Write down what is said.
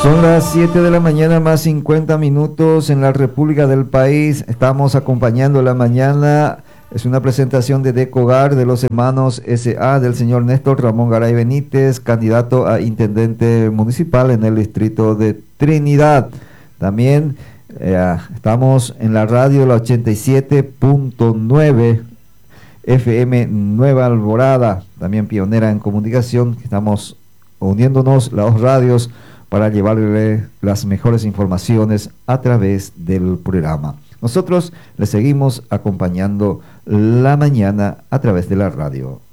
Son las 7 de la mañana más 50 minutos en la República del país. Estamos acompañando la mañana. Es una presentación de Decogar de los hermanos SA del señor Néstor Ramón Garay Benítez, candidato a intendente municipal en el distrito de Trinidad. También estamos en la radio, la 87.9 FM Nueva Alborada, también pionera en comunicación. Estamos uniéndonos las dos radios para llevarle las mejores informaciones a través del programa. Nosotros le seguimos acompañando la mañana a través de la radio.